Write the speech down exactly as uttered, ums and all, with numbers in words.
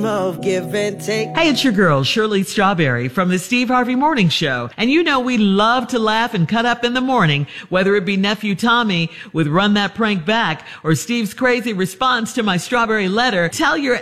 of give and take. Hey, it's your girl, Shirley Strawberry from the Steve Harvey Morning Show. And you know we love to laugh and cut up in the morning, whether it be Nephew Tommy with Run That Prank Back or Steve's crazy response to my strawberry letter. Tell your